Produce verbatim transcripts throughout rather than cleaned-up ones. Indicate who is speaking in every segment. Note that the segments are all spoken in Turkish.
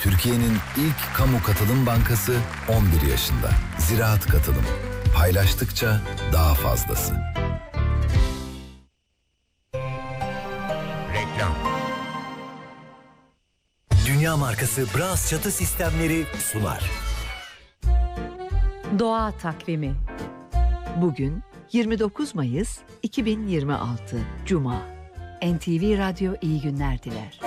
Speaker 1: Türkiye'nin ilk kamu katılım bankası on bir yaşında. Ziraat Katılım. Paylaştıkça daha fazlası.
Speaker 2: Reklam. Dünya markası Bras çatı sistemleri sunar.
Speaker 3: Doğa takvimi. Bugün yirmi dokuz Mayıs iki bin yirmi altı Cuma. N T V Radyo iyi günler diler.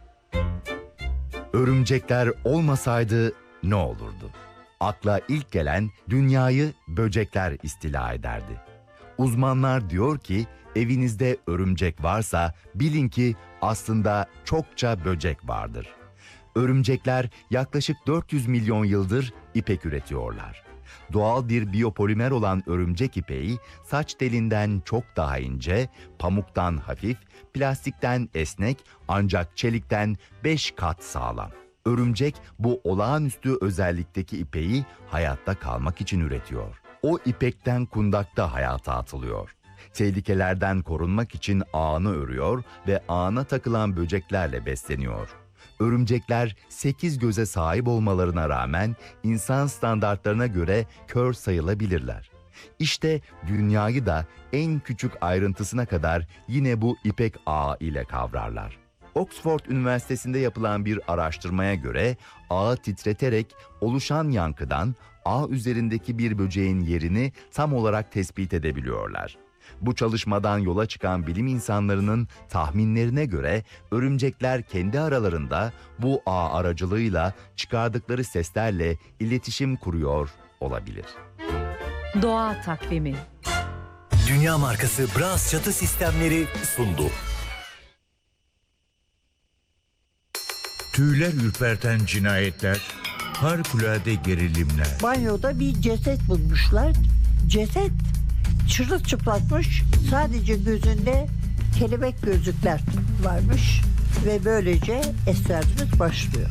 Speaker 4: Örümcekler olmasaydı ne olurdu? Akla ilk gelen dünyayı böcekler istila ederdi. Uzmanlar diyor ki evinizde örümcek varsa bilin ki aslında çokça böcek vardır. Örümcekler yaklaşık dört yüz milyon yıldır ipek üretiyorlar. Doğal bir biyopolimer olan örümcek ipeği saç telinden çok daha ince, pamuktan hafif, plastikten esnek ancak çelikten beş kat sağlam. Örümcek bu olağanüstü özellikteki ipeği hayatta kalmak için üretiyor. O ipekten kundakta hayata atılıyor. Tehlikelerden korunmak için ağını örüyor ve ağına takılan böceklerle besleniyor. Örümcekler sekiz göze sahip olmalarına rağmen insan standartlarına göre kör sayılabilirler. İşte dünyayı da en küçük ayrıntısına kadar yine bu ipek ağı ile kavrarlar. Oxford Üniversitesi'nde yapılan bir araştırmaya göre ağı titreterek oluşan yankıdan ağ üzerindeki bir böceğin yerini tam olarak tespit edebiliyorlar. Bu çalışmadan yola çıkan bilim insanlarının tahminlerine göre örümcekler kendi aralarında bu ağ aracılığıyla çıkardıkları seslerle iletişim kuruyor olabilir.
Speaker 3: Doğa takvimi.
Speaker 2: Dünya markası Bras çatı sistemleri sundu.
Speaker 5: Tüyler ürperten cinayetler, harikulade gerilimler.
Speaker 6: Banyoda bir ceset bulmuşlar. Ceset çırılçıplakmış. Sadece gözünde kelebek gözlükler varmış. Ve böylece esrarımız başlıyor.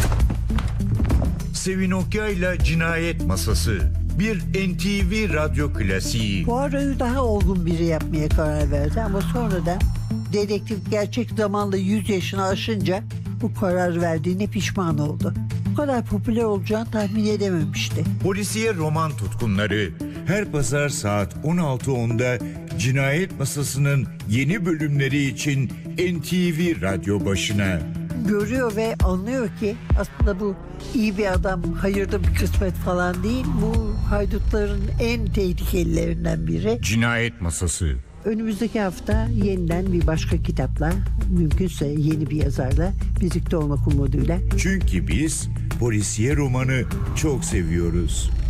Speaker 5: Sevin Okyay'la Cinayet Masası. Bir N T V radyo klasiği.
Speaker 6: Poirot'u daha olgun biri yapmaya karar verdi ama sonradan dedektif gerçek zamanlı yüz yaşını aşınca bu karar verdiğine pişman oldu. Bu kadar popüler olacağını tahmin edememişti.
Speaker 5: Polisiye roman tutkunları her pazar saat on altı onda Cinayet Masası'nın yeni bölümleri için N T V radyo başına.
Speaker 6: Görüyor ve anlıyor ki aslında bu iyi bir adam, hayırlı bir kısmet falan değil. Bu haydutların en tehlikelilerinden biri.
Speaker 5: Cinayet Masası.
Speaker 6: Önümüzdeki hafta yeniden bir başka kitapla, mümkünse yeni bir yazarla birlikte olmak umuduyla.
Speaker 5: Çünkü biz polisiye romanı çok seviyoruz.